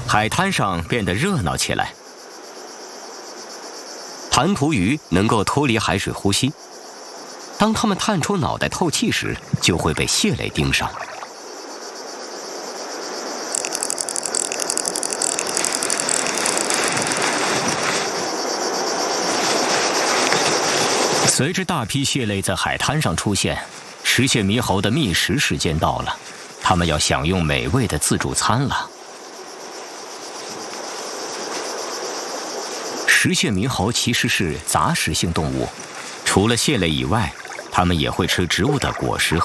海滩上变得热闹起来。弹涂鱼能够脱离海水呼吸，当它们探出脑袋透气时，就会被蟹类盯上。随着大批蟹类在海滩上出现，食蟹猕猴的觅食时间到了，它们要享用美味的自助餐了。食蟹猕猴其实是杂食性动物，除了蟹类以外，它们也会吃植物的果实和